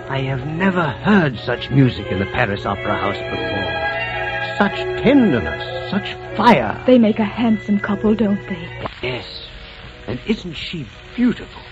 I have never heard such music in the Paris Opera House before. Such tenderness, such fire. They make a handsome couple, don't they? Yes. And isn't she beautiful?